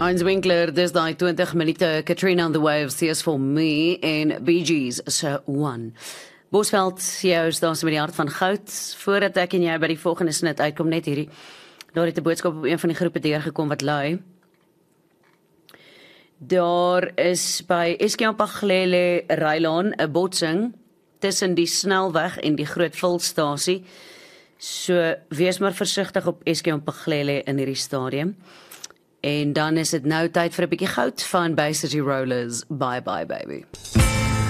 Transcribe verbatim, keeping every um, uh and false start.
Heinz Winkler, dis daai twintig minute Katrina on the Waves, Tears for Me en Bee Gees se One. Bosveld, jou is daar so met die hart van goud. Voordat ek en jy by die volgende snit uitkom, net hierdie. Daar het 'n boodskap op een van die groepe deurgekom wat lui. Daar is by Eskiampaglele Rylaan 'n botsing tussen die snelweg en die groot vulstasie. So wees maar versigtig op Eskiampaglele in hierdie stadium. En dan is dit nou tyd vir 'n bietjie goud van Bay City Rollers. Bye bye baby.